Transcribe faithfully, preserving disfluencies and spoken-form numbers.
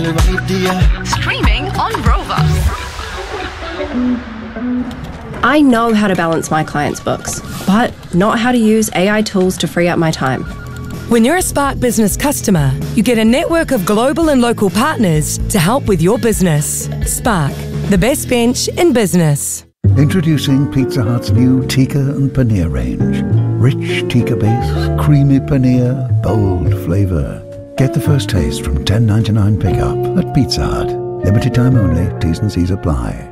Streaming on Rover. I know how to balance my clients' books, but not how to use A I tools to free up my time. When you're a Spark Business customer, you get a network of global and local partners to help with your business. Spark, the best bench in business. Introducing Pizza Hut's new tikka and paneer range. Rich tikka base, creamy paneer, bold flavour. Get the first taste from ten ninety-nine pickup at Pizza Hut. Limited time only, T's and C's apply.